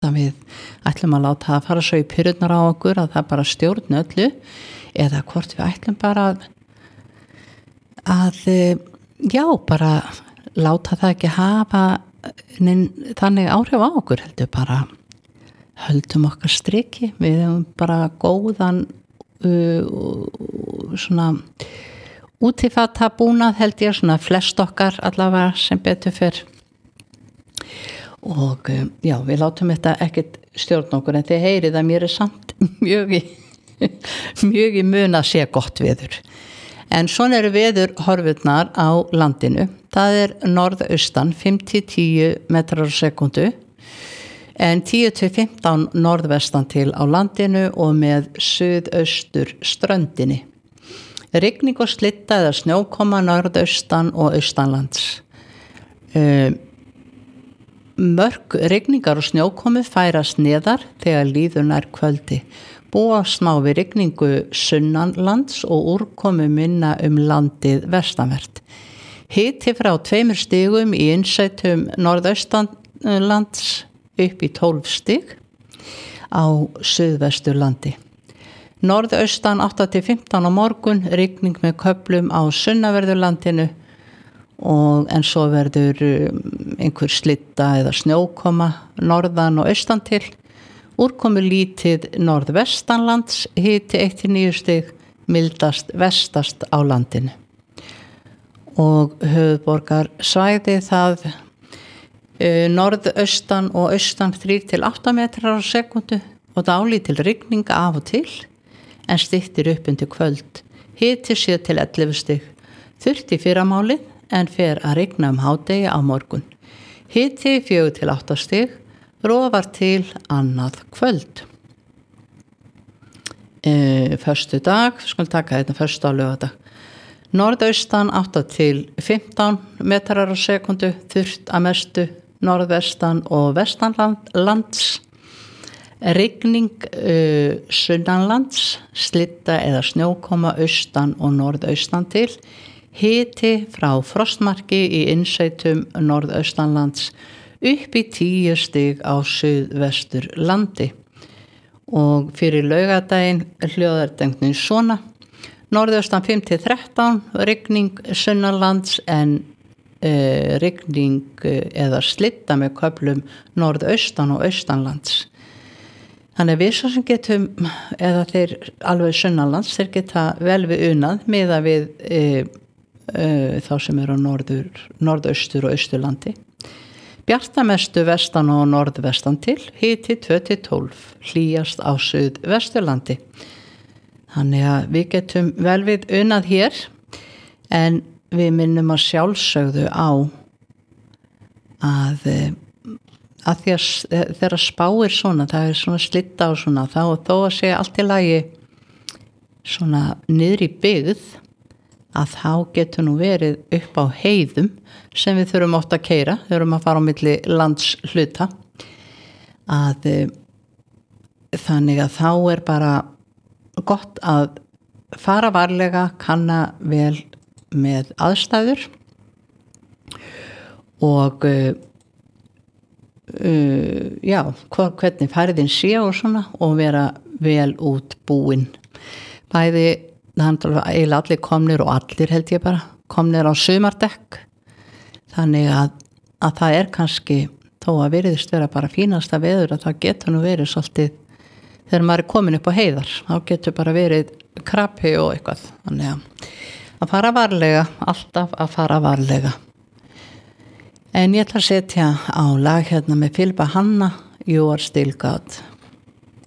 að við ætlum að láta það fara svo í pyrrurnar á okkur að það bara stjórn öllu eða hvort við ætlum bara að já, bara láta það ekki hafa þannig áhrif á okkur, heldur bara höldum okkar striki, við hefum bara góðan svona útifata búnað held ég, svona flest okkar allavega sem betur fyrr og já, við látum þetta ekkert stjórn okkur en þið heyrið að mér samt mjög í mun að sé gott veður. En svona eru veður horfurnar á landinu. Það norðaustan 5-10 metrar á sekundu en 10-15 norðvestan til á landinu og með suðaustur ströndinni. Rigning og slitta eða snjókoma norðaustan og austanlands. Mörk rigningar og snjókomu færast neðar þegar líður nær kvöldi. Búast má við rigningu sunnanlands og úrkomu minna landið vestanvert. Hiti frá 2 stigum í innsveitum norðaustanlands upp í 12 stig á suðvesturlandi. Norðaustan 8-15 á morgun, rigning með köflum á sunnaverðurlandinu en svo verður einhver slitta eða snjókoma norðan og austan til. Úrkomu lítið norðvestanlands, hiti 1-9 stig, mildast vestast á landinu. Og höfuðborgarsvæði það norðaustan og austan 3-8 metrar á sekundu og dálítil rigning af og til en styttir upp undir kvöld. Hiti 7-11 stig, þurrt í fyrramálið en fer að rigna hádegi á morgun. Hiti 4-8 stig, rofar til annað kvöld. Föstudag, skulum taka þetta föstudag og laugardag. Norðaustan 8-15 metrar á sekundu, þurrt að mestu norðvestan og vestanlands. Rigning sunnanlands, slitta eða snjókoma austan og norðaustan til. Hiti frá frostmarki í innsveitum norðaustanlands upp í 10 stig á suðvestur landi. Og fyrir laugadaginn hljóðardengnin svona. Norðaustan 5-13, rigning sunnanlands en rigning eða slitta með köflum norðaustan og austanlands. Þannig að við svo sem getum, eða þeir alveg sunnanlands, þeir geta vel við unað miða við þá sem eru á norðaustur og austurlandi. Bjartamestu vestan og norðvestan til, hiti 2-12, hlýjast á suðvesturlandi. Þannig að við getum vel við unað hér, en við minnum að sjálfsögðu á að því að þeirra spáir svona, það svona slitta og svona, þá þó að segja allt í lagi svona niður í byggð, að þá getur nú verið upp á heiðum sem við þurfum oft að keyra, þurfum að fara á milli landshluta þannig að þá bara gott að fara varlega, kanna vel með aðstæður og já, hvernig færðin sé og svona og vera vel út búin. Bæði eiginlega allir komnir og allir held ég bara komnir á sumardekk þannig að það kannski þó að veriðist vera bara fínasta veður að það getur nú verið svolítið þegar maður komin upp á heiðar þá getur bara verið krabbi og eitthvað þannig að fara varlega, alltaf að fara varlega. En ég ætla að setja á lag hérna með Philippa Hanna, You Are Still God.